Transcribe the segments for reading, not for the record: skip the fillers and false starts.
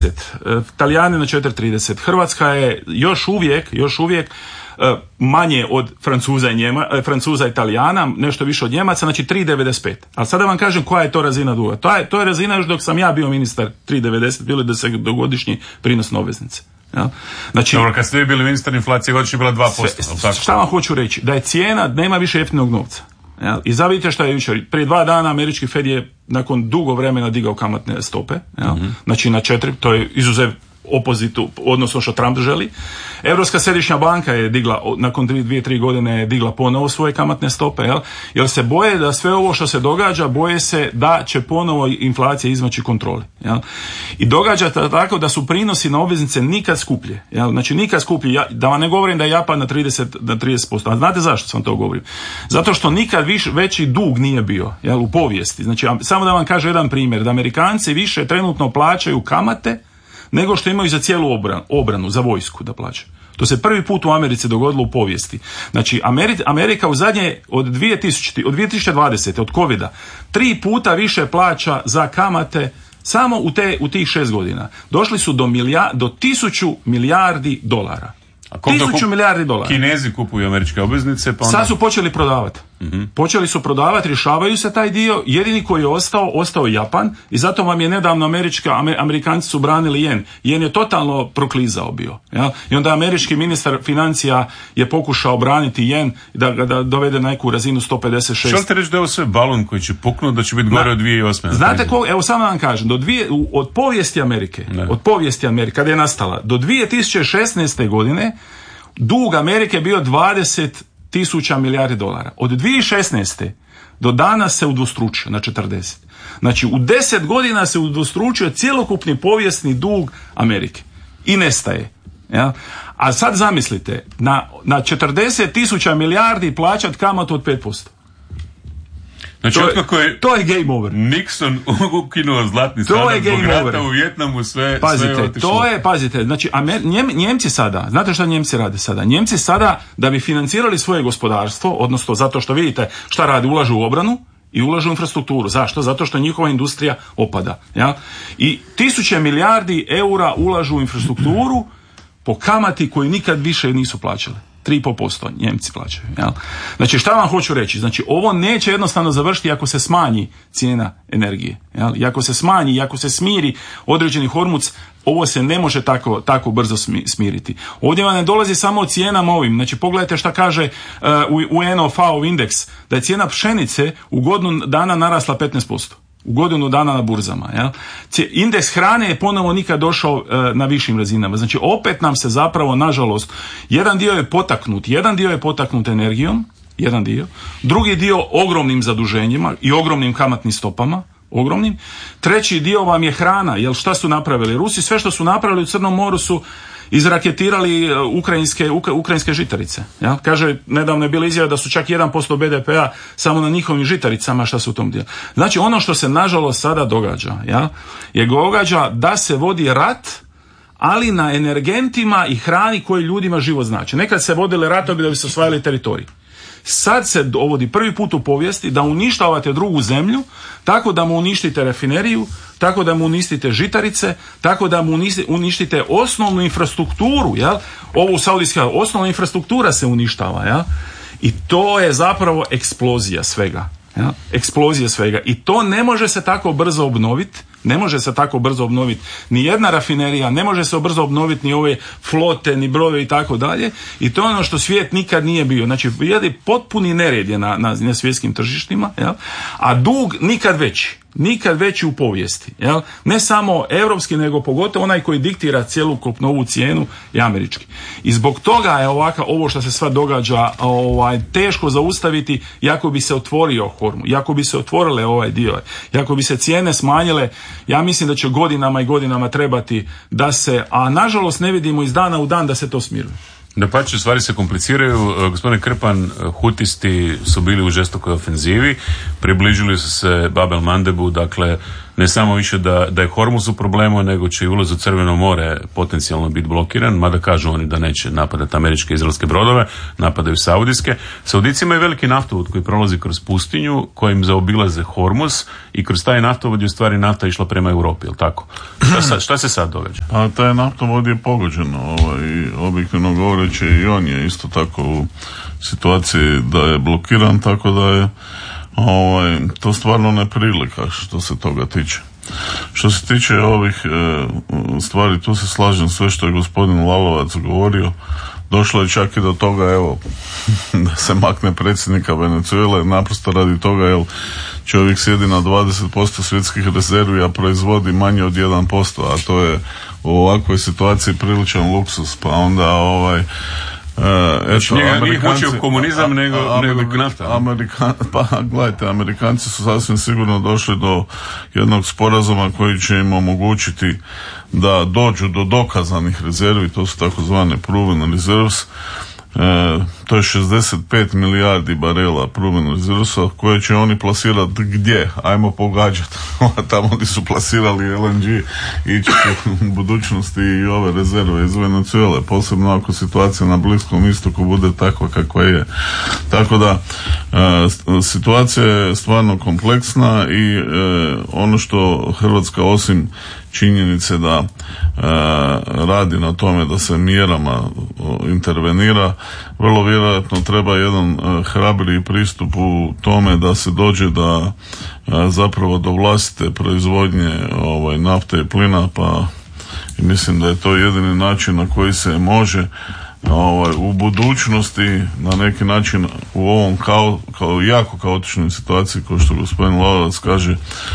Talijani na 4,30. Hrvatska je još uvijek manje od Francuza i Talijana, nešto više od Njemaca, znači 3,95. Ali sada vam kažem koja je to razina duga. To je razina još dok sam ja bio ministar, 3,90, bilo je 10-godišnji prinos na obveznice. Ja? Znači, dobro, kad ste vi bili ministar, inflacija godišnje bila 2%. Šta vam hoću reći? Da je cijena, nema više jeftinog novca. Ja? I vidite šta je jučer. Prije 2 dana američki Fed je nakon dugo vremena digao kamatne stope. Ja? Znači na 4, to je izuzev opozitu, odnosno što Trump želi. Europska središnja banka je digla, nakon 2-3 godine je digla ponovo svoje kamatne stope, jer se boje da sve ovo što se događa, boje se da će ponovo inflacija izmaći kontroli. I događa tako da su prinosi na obveznice nikad skuplje. Znači nikad skuplje. Da vam ne govorim da je Japan na 30%. A znate zašto sam to govorim? Zato što nikad veći dug nije bio u povijesti. Znači, samo da vam kažem jedan primjer, da Amerikanci više trenutno plaćaju kamate nego što imaju za cijelu obranu, za vojsku da plaćaju. To se prvi put u Americi dogodilo u povijesti. Znači, Amerika u zadnje, od 2020. od covida, 3 puta više plaća za kamate samo u tih 6 godina. Došli su do 1000 milijardi dolara. 1000 milijardi dolara. Kinezi kupuju američke obveznice, pa onda... Sad su počeli prodavati. Počeli su prodavati, rješavaju se taj dio. Jedini koji je ostao je Japan i zato vam je nedavno Amerikanci su branili jen. Jen je totalno proklizao bio. Ja? I onda američki ministar financija je pokušao braniti jen da ga dovede na neku razinu 156. Što te reći da je ovo sve balon koji će puknuti, da će biti gore od 2008. Znate evo samo vam kažem, od povijesti Amerike, kada je nastala, do 2016. godine dug Amerike je bio 20.000 milijardi dolara. Od 2016. do danas se udvostručio na 40. Znači u 10 godina se udvostručio cjelokupni povijesni dug Amerike. I nestaje. Ja? A sad zamislite, na 40.000 milijardi plaćat kamatu od 5%. Znači, to je game over. Nixon ukinuo zlatni standard zbog rata u Vijetnamu, sve otišlo. Pazite, znači Njemci sada, znate šta Njemci rade sada? Njemci sada, da bi financirali svoje gospodarstvo, odnosno zato što vidite šta radi, ulažu u obranu i ulažu u infrastrukturu. Zašto? Zato što njihova industrija opada. Ja? I 1000 milijardi eura ulažu u infrastrukturu po kamati koju nikad više nisu plaćali. 3,5% Njemci plaćaju. Jel? Znači šta vam hoću reći? Znači ovo neće jednostavno završiti ako se smanji cijena energije. Jel? I ako se smanji, i ako se smiri određeni hormuc, ovo se ne može tako brzo smiriti. Ovdje vam ne dolazi samo cijenama ovim. Znači pogledajte šta kaže UN FAO indeks, da je cijena pšenice u godinu dana narasla 15%. U godinu dana na burzama. Jel? Indeks hrane je ponovo nikad došao na višim razinama. Znači opet nam se zapravo, nažalost, jedan dio je potaknut energijom, jedan dio, drugi dio ogromnim zaduženjima i ogromnim kamatnim stopama, ogromnim. Treći dio vam je hrana, jer šta su napravili? Rusi sve što su napravili u Crnom moru su izraketirali ukrajinske žitarice. Ja? Kaže, nedavno je bila izjava da su čak 1% BDP-a samo na njihovim žitaricama, šta su u tom dijelu. Znači, ono što se nažalost sada događa, je da se vodi rat, ali na energentima i hrani koji ljudima život znači. Nekad se vodile ratovi da bi se osvajali teritorij. Sad se dovodi prvi put u povijesti da uništavate drugu zemlju, tako da mu uništite rafineriju, tako da mu uništite žitarice, tako da mu uništite osnovnu infrastrukturu, jel? Ovu saudijska osnovna infrastruktura se uništava, jel? I to je zapravo eksplozija svega. Ja? Eksplozija svega. I to ne može se tako brzo obnoviti. Ne može se tako brzo obnoviti ni jedna rafinerija, ne može se brzo obnoviti ni ove flote, ni brojeve i tako dalje. I to je ono što svijet nikad nije bio. Znači, potpuni nered je na svjetskim tržištima, jel? A dug nikad veći u povijesti. Jel? Ne samo europski, nego pogotovo onaj koji diktira cjelokupnu ovu cijenu je američki. I zbog toga je ovo što se sad događa teško zaustaviti, jako bi se otvorio hormon, jako bi se otvorile ovaj dio, jako bi se cijene smanjile. Ja mislim da će godinama i godinama trebati da se, a nažalost ne vidimo iz dana u dan da se to smiruje. Dapače, stvari se kompliciraju. Gospodine Krpan, hutisti su bili u žestokoj ofenzivi, približili su se Bab el Mandebu, dakle ne samo više da je Hormuz u problemu, nego će i ulaz u Crveno more potencijalno biti blokiran, mada kažu oni da neće napadati američke i izraelske brodove, napadaju saudijske. Saudici imaju veliki naftovod koji prolazi kroz pustinju, kojim zaobilaze Hormuz i kroz taj naftovod je u stvari nafta išla prema Europi, jel tako? Šta se sad događa? Pa taj naftovod je pogođen, objektivno govoreći, i on je isto tako u situaciji da je blokiran, tako da je to stvarno neprilika što se toga tiče. Što se tiče ovih stvari, tu se slažem sve što je gospodin Lalovac govorio. Došlo je čak i do toga, da se makne predsjednika Venezuele, naprosto radi toga, jer čovjek sjedi na 20% svjetskih rezervi, a proizvodi manje od 1%, a to je u ovakvoj situaciji priličan luksus, pa onda nije mučio komunizam nego nafta. Pa gledajte, Amerikanci su sasvim sigurno došli do jednog sporazuma koji će im omogućiti da dođu do dokazanih rezervi, to su takozvane proven reserves. To je 65 milijardi barela proven reservesa koje će oni plasirati gdje? Ajmo pogađati. Tamo gdje su plasirali LNG ići u budućnosti i ove rezerve iz Venezuele, posebno ako situacija na Bliskom istoku bude takva kakva je. Tako da situacija je stvarno kompleksna i ono što Hrvatska osim činjenice da radi na tome da se mjerama intervenira, vrlo vjerojatno treba jedan hrabriji pristup u tome da se dođe da zapravo do vlastite proizvodnje nafte i plina, pa mislim da je to jedini način na koji se može u budućnosti na neki način u ovom kao jako kaotičnoj situaciji, kao što gospodin Lalovac kaže,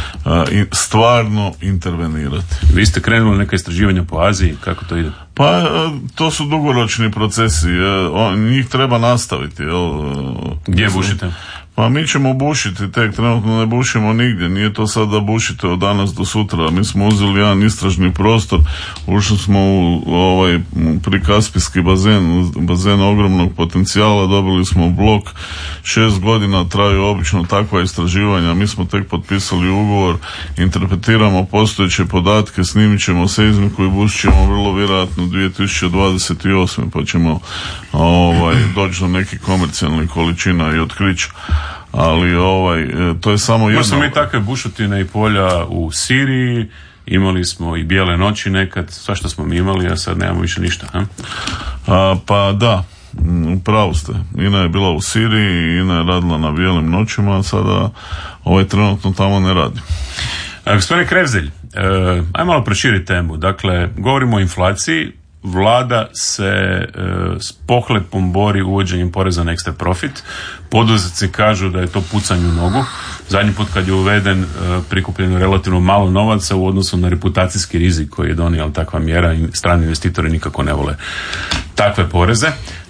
stvarno intervenirati. Vi ste krenuli neka istraživanja po Aziji, kako to ide? Pa to su dugoročni procesi, njih treba nastaviti. Gdje bušite? Pa mi ćemo bušiti, tek trenutno ne bušimo nigdje, nije to sad da bušite od danas do sutra. Mi smo uzeli jedan istražni prostor, ušli smo u prikaspijski bazen ogromnog potencijala, dobili smo blok, 6 godina traju obično takva istraživanja, mi smo tek potpisali ugovor, interpretiramo postojeće podatke, snimit ćemo seizmiku i bušit ćemo vrlo vjerojatno 2028. pa ćemo doći do nekih komercijalnih količina i otkrića. Ali to je samo jedno. Imali smo mi takve bušotine i polja u Siriji, imali smo i bijele noći nekad, svašta smo mi imali, a sad nemamo više ništa. Pa da, pravu ste. INA je bila u Siriji, INA je radila na bijelim noćima, a sada trenutno tamo ne radi. Gospodine Krevzelj, ajmo malo proširiti temu. Dakle, govorimo o inflaciji. Vlada se s pohlepom bori uvođenjem poreza na ekstra profit. Poduzetnici kažu da je to pucanje u nogu. Zadnji put kad je uveden prikupljeno relativno malo novaca u odnosu na reputacijski rizik koji je donijela takva mjera i strani investitori nikako ne vole takve poreze.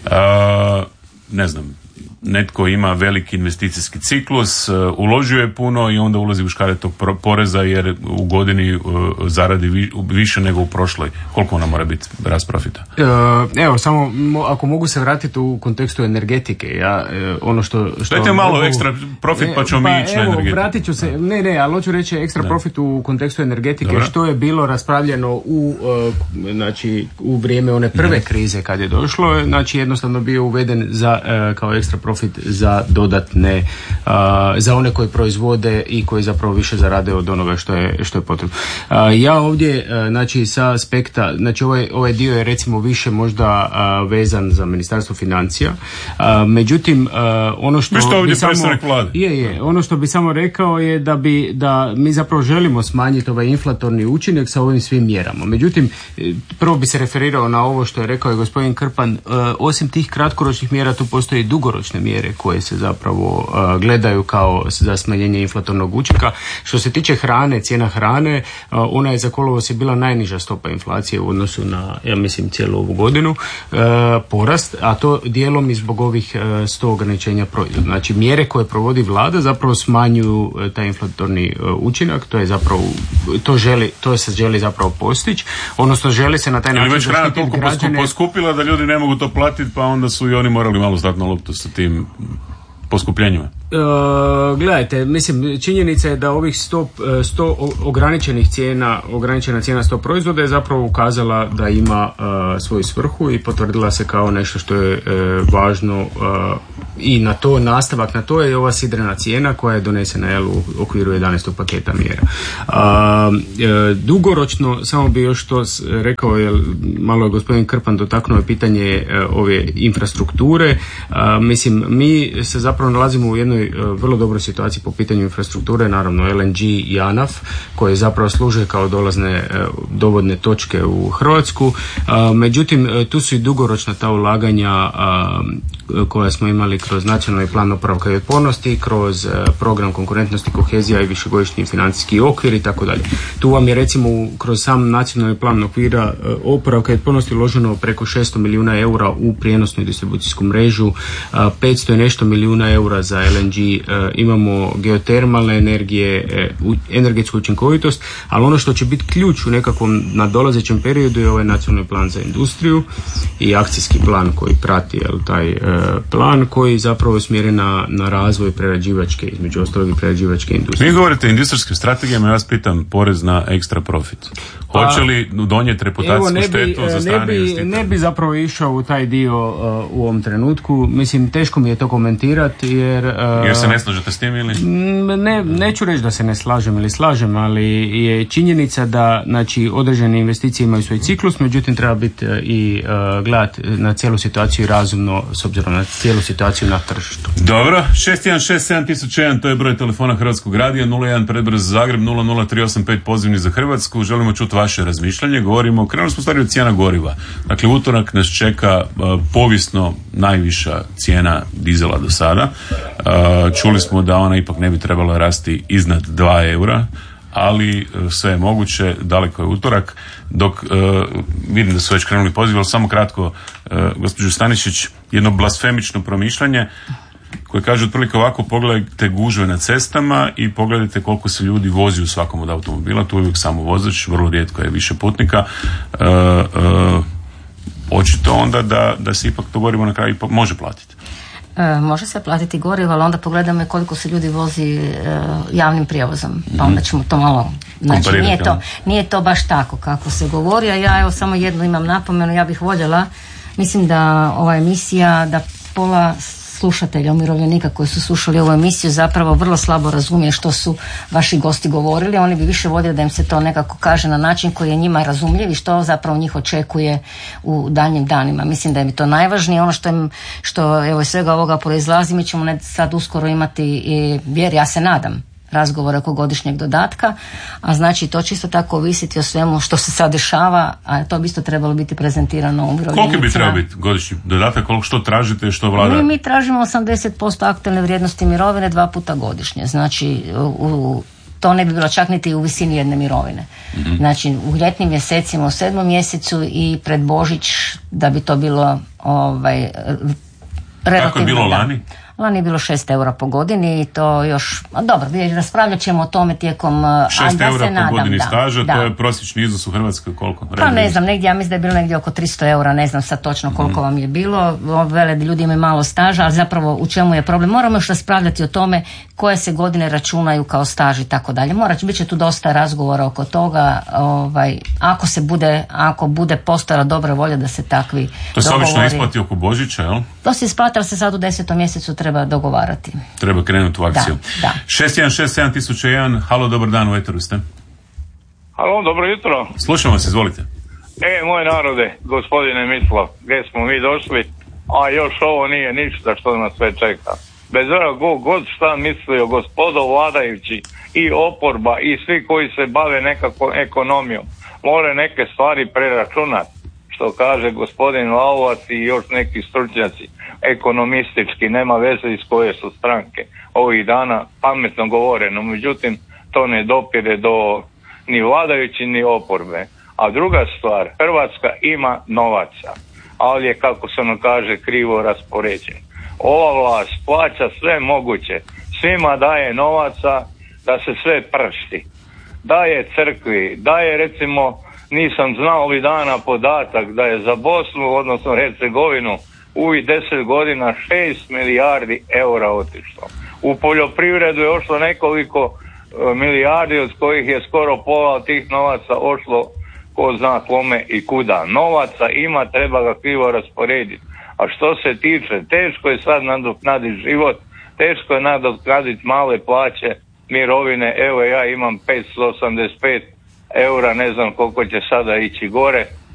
Ne znam, netko ima veliki investicijski ciklus, uložio je puno i onda ulazi u škare tog poreza jer u godini zaradi više nego u prošloj. Koliko ona mora biti rast profita? Evo, samo ako mogu se vratiti u kontekstu energetike. Ono što dajte malo ekstra profit pa ćemo mi ići na energetiku. Vratit ću se, ali hoću reći ekstra profit u kontekstu energetike. Dobre. Što je bilo raspravljeno u vrijeme one prve krize kad je došlo, jednostavno bio uveden kao ekstra profit za dodatne, za one koji proizvode i koji zapravo više zarade od onoga što je potrebno. Ja ovdje, sa aspekta, ovaj dio je recimo više možda vezan za Ministarstvo financija, međutim, ono što ono što bi samo rekao je da mi zapravo želimo smanjiti ovaj inflatorni učinak sa ovim svim mjerama. Međutim, prvo bi se referirao na ovo što je rekao i gospodin Krpan, osim tih kratkoročnih mjera tu postoji dugoročne mjere koje se zapravo gledaju kao za smanjenje inflatornog učinka. Što se tiče hrane, cijena hrane, ona je za kolovoz bila najniža stopa inflacije u odnosu na, ja mislim, cijelu ovu godinu porast, a to dijelom i zbog ovih 100 ograničenja proizvoda. Znači, mjere koje provodi vlada zapravo smanjuju taj inflatorni učinak, to je zapravo, to se želi zapravo postići, odnosno želi se na taj način zaštititi građane. Ili već hrana toliko poskupila da ljudi ne mogu to platiti, pa onda su i oni morali malo stati na loptu sa tim poskupljenjima. Gledajte, mislim, činjenica je da ovih 100 ograničena cijena 100 proizvoda je zapravo ukazala da ima svoju svrhu i potvrdila se kao nešto što je važno i na to, nastavak na to je ova sidrena cijena koja je donesena u okviru 11. paketa mjera. Dugoročno, samo bi još to rekao, jer malo je gospodin Krpan dotaknuo pitanje ove infrastrukture. Mislim, mi se zapravo nalazimo u jednoj vrlo dobroj situaciji po pitanju infrastrukture, naravno LNG i ANAF koje zapravo služe kao dolazne dovodne točke u Hrvatsku. Međutim, tu su i dugoročna ta ulaganja koja smo imali kroz nacionalni plan oporavka i otpornosti, kroz program konkurentnosti, kohezija i višegodišnji financijski okvir i tako dalje. Tu vam je recimo kroz sam nacionalni plan okvira oporavka i otpornosti uloženo preko 600 milijuna eura u prijenosnu i distribucijsku mrežu, 500 i nešto milijuna eura za LNG, imamo geotermalne energije, energetsku učinkovitost, ali ono što će biti ključ u nekakvom nadolazećem periodu je ovaj nacionalni plan za industriju i akcijski plan koji prati taj plan koji zapravo je usmjeren na razvoj prerađivačke, između ostalog i prerađivačke industrije. Vi govorite o industrijskim strategijama, ja vas pitam porez na ekstra profit. Hoće li donijeti reputacijsku štetu za strane investitore? Ne bi zapravo išao u taj dio u ovom trenutku. Mislim, teško mi je to komentirati jer se ne slažete s tim ili? Neću reći da se ne slažem ili slažem, ali je činjenica da znači, određene investicije imaju svoj ciklus, međutim treba biti i gledati na cijelu situaciju razumno s obzirom na cijelu situaciju na tržištu. Dobro, 6167001 to je broj telefona Hrvatskog radija, 01 predbroj za Zagreb, 00385 pozivni za Hrvatsku. Želimo čuti vaše razmišljanje. Krenuli smo stvari od cijena goriva. Dakle, utorak nas čeka povijesno najviša cijena dizela do sada. Čuli smo da ona ipak ne bi trebala rasti iznad 2 eura, ali sve je moguće, daleko je utorak, dok vidim da su već krenuli poziv, ali samo kratko, gospođo Stanišić, jedno blasfemično promišljanje koje kaže otprilike ovako: pogledajte gužve na cestama i pogledajte koliko se ljudi vozi u svakom od automobila, tu je uvijek samo vozač, vrlo rijetko je više putnika. Očito onda da se ipak to gorivo na kraju može platiti. Može se platiti gorivo, ali onda pogledamo koliko se ljudi vozi javnim prijevozom, pa onda ćemo to malo, znači nije to baš tako kako se govori. A ja evo samo jednu imam napomenu, ja bih voljela, mislim da ova emisija, da pola slušatelja umirovljenika koji su slušali ovu emisiju zapravo vrlo slabo razumije što su vaši gosti govorili. Oni bi više voljeli da im se to nekako kaže na način koji je njima razumljiv i što zapravo njih očekuje u daljnjim danima. Mislim da je mi to najvažnije. Ono što evo iz svega ovoga proizlazi, mi ćemo sad uskoro imati, jer ja se nadam, razgovore oko godišnjeg dodatka, a znači to će isto tako ovisiti o svemu što se sad dešava, a to bi isto trebalo biti prezentirano umirovljenicima. Koliko bi trebalo biti godišnji dodatak, koliko što tražite, što vlada? Mi tražimo 80% aktualne vrijednosti mirovine 2 puta godišnje, znači to ne bi bilo čak niti u visini jedne mirovine. Mm-hmm. Znači u ljetnim mjesecima, u 7. mjesecu i pred Božić, da bi to bilo relativno. Kako je bilo lani? Lani je bilo 6 eura po godini i to još, dobro, raspravljat ćemo o tome tijekom... 6 eura po godini staža, to je prosječni iznos u Hrvatskoj koliko? Pa ne znam, ja mislim da je bilo negdje oko 300 eura, ne znam sad točno koliko vam je bilo. Vele da ljudi imaju malo staža, ali zapravo u čemu je problem? Moramo još raspravljati o tome koje se godine računaju kao staž i tako dalje. Bit će tu dosta razgovora oko toga, ako bude postojala dobra volja da se takvi dogovori. To se obično isplati oko Božića, jel? To se isplati, ali se sad u 10. mjesecu treba dogovarati. Treba krenuti u akciju. Da. 6167001, halo, dobar dan, u eteru ste. Halo, dobro jutro. Slušamo vas, izvolite. Moj narode, gospodine Mislav, gdje smo mi došli, a još ovo nije ništa što nas sve čeka. Bez obzira god šta mislio gospodo vladajući i oporba i svi koji se bave nekakvom ekonomijom, more neke stvari preračunati, što kaže gospodin Lalovac i još neki stručnjaci ekonomistički, nema veze iz koje su stranke. Ovih dana pametno govore, no međutim to ne dopire do ni vladajući ni oporbe. A druga stvar, Hrvatska ima novaca, ali je, kako se ono kaže, krivo raspoređen. Ova vlast plaća sve moguće, svima daje novaca da se sve pršti. Daje crkvi, daje recimo, nisam znao ovih dana podatak da je za Bosnu, odnosno Hercegovinu, u 10 godina 6 milijardi eura otišlo. U poljoprivredu je ošlo nekoliko milijardi, od kojih je skoro pola od tih novaca ošlo ko zna kome i kuda. Novaca ima, treba ga krivo rasporediti. A što se tiče, teško je sad nadoknaditi život, teško je nadoknaditi male plaće, mirovine. Evo ja imam 585 eura, ne znam koliko će sada ići gore.